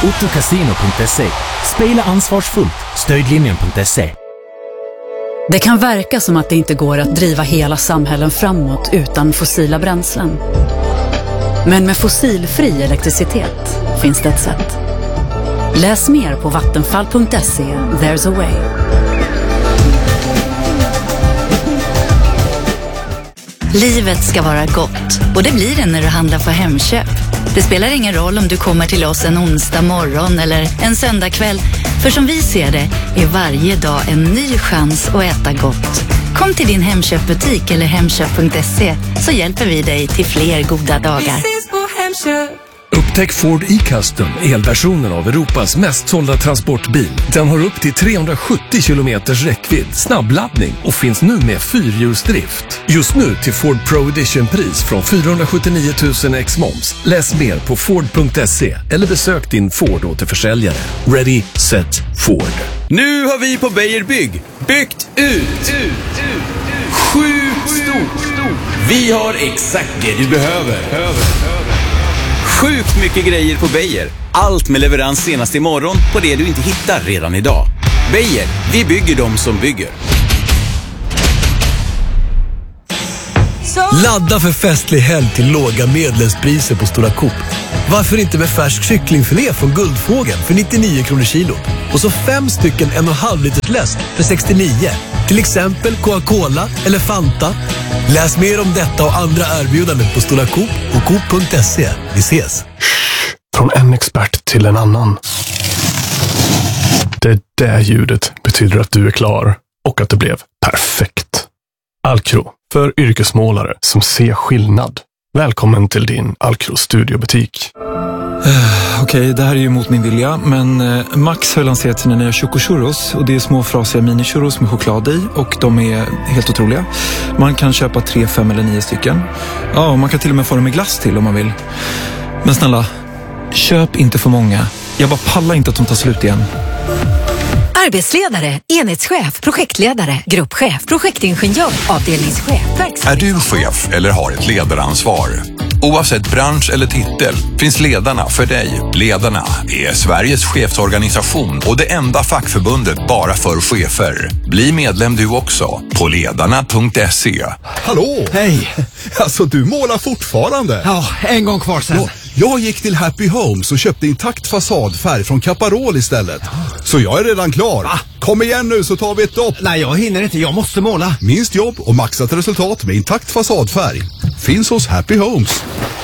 ottokasino.se. Spela ansvarsfullt. Stödlinjen.se. Det kan verka som att det inte går att driva hela samhällen framåt utan fossila bränslen. Men med fossilfri elektricitet finns det ett sätt. Läs mer på vattenfall.se. There's a way. Livet ska vara gott, och det blir det när du handlar på Hemköp. Det spelar ingen roll om du kommer till oss en onsdag morgon eller en söndag kväll. För som vi ser det är varje dag en ny chans att äta gott. Kom till din Hemköpbutik eller hemköp.se, så hjälper vi dig till fler goda dagar. Vi ses på Hemköp. Upptäck Ford e-Custom, elversionen av Europas mest sålda transportbil. Den har upp till 370 kilometers räckvidd, snabbladdning och finns nu med fyrhjulsdrift. Just nu till Ford Pro Edition-pris från 479 000 ex-moms. Läs mer på Ford.se eller besök din Ford-återförsäljare. Ready, set, Ford. Nu har vi på Beijer Bygg byggt ut. Sjukt stort. Vi har exakt det du behöver. Sjukt mycket grejer på Beijer. Allt med leverans senast imorgon på det du inte hittar redan idag. Beijer, vi bygger dem som bygger. Ladda för festlig helg till låga medlemspriser på Stora Coop. Varför inte med färsk kycklingfilé från Guldfågeln för 99 kronor kilo? Och så 5 stycken 1,5 liters läsk för 69. Till exempel Coca-Cola eller Fanta. Läs mer om detta och andra erbjudanden på Stora Coop och Coop.se. Vi ses! Från en expert till en annan. Det där ljudet betyder att du är klar och att det blev perfekt. Alcro, för yrkesmålare som ser skillnad. Välkommen till din Alcro studiobutik. Okej, det här är ju mot min vilja, men Max har lanserat sina nya chocochurros, och det är små frasiga mini-churros med choklad i, och de är helt otroliga. Man kan köpa 3, 5 eller 9 stycken. Ja, och man kan till och med få dem med glass till om man vill. Men snälla, köp inte för många. Jag bara pallar inte att de tar slut igen. Arbetsledare, enhetschef, projektledare, gruppchef, projektingenjör, avdelningschef. Är du chef eller har ett ledaransvar? Oavsett bransch eller titel finns Ledarna för dig. Ledarna är Sveriges chefsorganisation och det enda fackförbundet bara för chefer. Bli medlem du också på ledarna.se. Hallå! Hej! Alltså, du målar fortfarande. Ja, en gång kvar sen. Ja, jag gick till Happy Homes och köpte intakt fasadfärg från Caparol istället. Så jag är redan klar. Va? Kom igen nu så tar vi ett dopp. Nej, jag hinner inte. Jag måste måla. Minst jobb och maxat resultat med intakt fasadfärg. Finns hos Happy Homes.